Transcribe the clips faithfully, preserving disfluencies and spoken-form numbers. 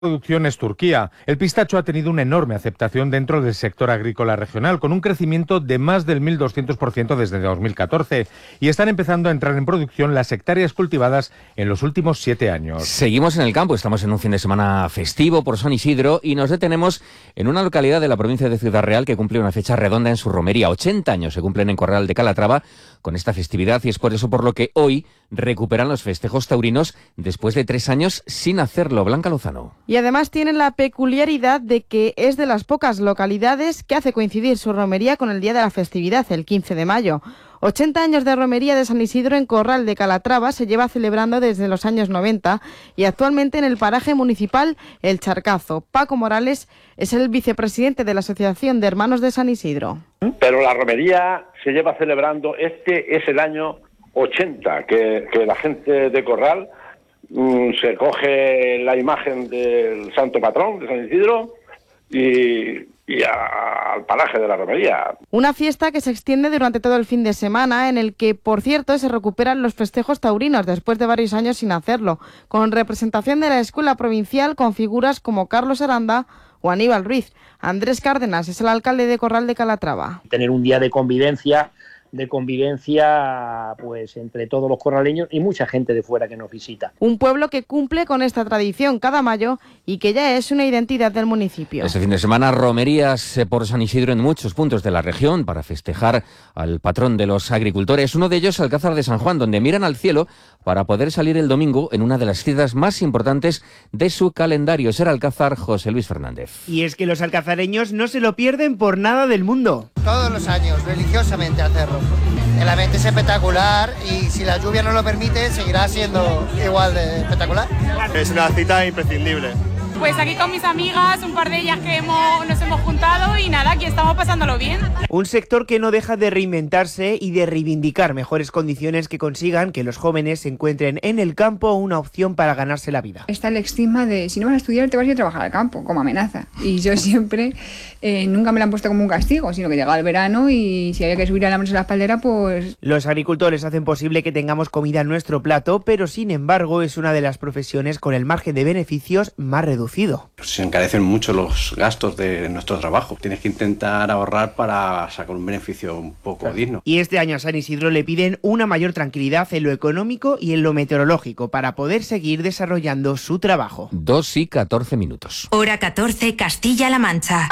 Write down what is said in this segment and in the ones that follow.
producción es Turquía. El pistacho ha tenido una enorme aceptación dentro del sector agrícola regional, con un crecimiento de más del mil doscientos por ciento desde dos mil catorce, y están empezando a entrar en producción las hectáreas cultivadas en los últimos siete años. Seguimos en el campo, estamos en un fin de semana festivo por San Isidro y nos detenemos en una localidad de la provincia de Ciudad Real que cumple una fecha redonda en su romería. ochenta años se cumplen en Corral de Calatrava con esta festividad, y es por eso por lo que hoy recuperan los festejos taurinos después de tres años sin hacerlo. Blanca Lozano. Y además tienen la peculiaridad de que es de las pocas localidades que hace coincidir su romería con el día de la festividad, el quince de mayo. ochenta años de romería de San Isidro en Corral de Calatrava se lleva celebrando desde los años noventa y actualmente en el paraje municipal El Charcazo. Paco Morales es el vicepresidente de la Asociación de Hermanos de San Isidro. Pero la romería se lleva celebrando, este es el año ochenta, que, que la gente de Corral mmm, se coge la imagen del santo patrón de San Isidro y... y a, al paraje de la romería. Una fiesta que se extiende durante todo el fin de semana, en el que, por cierto, se recuperan los festejos taurinos después de varios años sin hacerlo, con representación de la Escuela Provincial con figuras como Carlos Aranda o Aníbal Ruiz. Andrés Cárdenas es el alcalde de Corral de Calatrava. Tener un día de convivencia, de convivencia pues entre todos los corraleños y mucha gente de fuera que nos visita. Un pueblo que cumple con esta tradición cada mayo y que ya es una identidad del municipio. Este fin de semana romerías por San Isidro en muchos puntos de la región para festejar al patrón de los agricultores. Uno de ellos, Alcázar de San Juan, donde miran al cielo para poder salir el domingo en una de las citas más importantes de su calendario. Ser Alcázar, José Luis Fernández. Y es que los alcazareños no se lo pierden por nada del mundo. Todos los años, religiosamente hacerlo. El ambiente es espectacular y si la lluvia no lo permite, seguirá siendo igual de espectacular. Es una cita imprescindible. Pues aquí con mis amigas, un par de ellas que hemos, nos hemos juntado y nada, aquí estamos pasándolo bien. Un sector que no deja de reinventarse y de reivindicar mejores condiciones que consigan que los jóvenes encuentren en el campo una opción para ganarse la vida. Está el estigma de si no vas a estudiar te vas a ir a trabajar al campo, como amenaza. Y yo siempre, eh, nunca me la han puesto como un castigo, sino que llegaba el verano y si había que subir a la mesa de la espaldera, pues... Los agricultores hacen posible que tengamos comida en nuestro plato, pero sin embargo es una de las profesiones con el margen de beneficios más reducido. Se encarecen mucho los gastos de nuestro trabajo. Tienes que intentar ahorrar para sacar un beneficio un poco claro. digno. Y este año a San Isidro le piden una mayor tranquilidad en lo económico y en lo meteorológico para poder seguir desarrollando su trabajo. Dos y catorce minutos. Hora catorce, Castilla-La Mancha.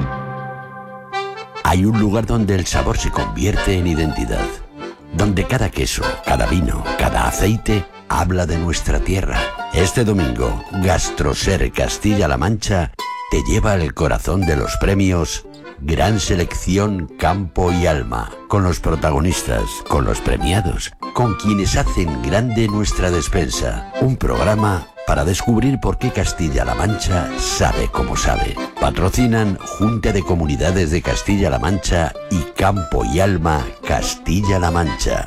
Hay un lugar donde el sabor se convierte en identidad. Donde cada queso, cada vino, cada aceite habla de nuestra tierra. Este domingo, Gastroser Castilla-La Mancha te lleva al corazón de los premios Gran Selección Campo y Alma, con los protagonistas, con los premiados, con quienes hacen grande nuestra despensa. Un programa para descubrir por qué Castilla-La Mancha sabe como sabe. Patrocinan Junta de Comunidades de Castilla-La Mancha y Campo y Alma Castilla-La Mancha.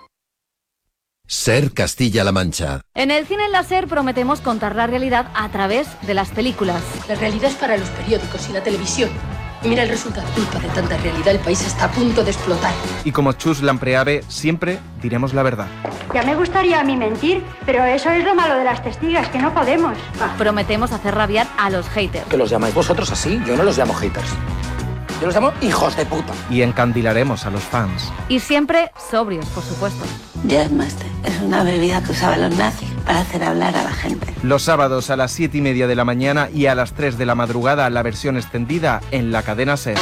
Ser Castilla-La Mancha. En el cine láser prometemos contar la realidad a través de las películas. La realidad es para los periódicos y la televisión. Mira el resultado. Culpa de tanta realidad, el país está a punto de explotar. Y como Chus Lampreave, siempre diremos la verdad. Ya me gustaría a mí mentir, pero eso es lo malo de las testigas, que no podemos. Ah. Prometemos hacer rabiar a los haters. ¿Que los llamáis vosotros así? Yo no los llamo haters. Yo los llamo hijos de puta. Y encandilaremos a los fans. Y siempre sobrios, por supuesto. Jazzmaster es una bebida que usaban los nazis para hacer hablar a la gente. Los sábados a las siete y media de la mañana y a las tres de la madrugada la versión extendida en la cadena SER.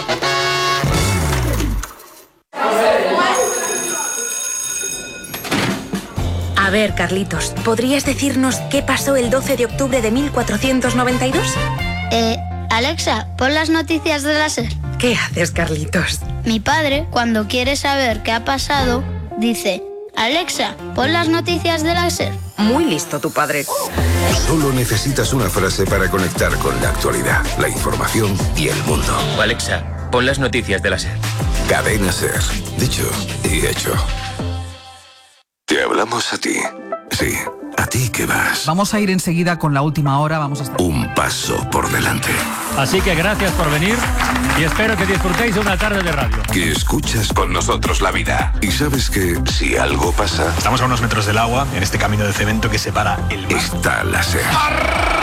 A ver, Carlitos, ¿podrías decirnos qué pasó el doce de octubre de mil cuatrocientos noventa y dos? Eh, Alexa, pon las noticias de la SER. ¿Qué haces, Carlitos? Mi padre, cuando quiere saber qué ha pasado, dice: Alexa, pon las noticias de la SER. Muy listo tu padre. Solo necesitas una frase para conectar con la actualidad, la información y el mundo. Alexa, pon las noticias de la SER. Cadena SER. Dicho y hecho. Te hablamos a ti. Sí, a ti que vas. Vamos a ir enseguida con la última hora. Vamos a estar... Un paso por delante. Así que gracias por venir y espero que disfrutéis de una tarde de radio. Que escuchas con nosotros la vida. Y sabes que si algo pasa... Estamos a unos metros del agua, en este camino de cemento que separa el mar. Está la SER.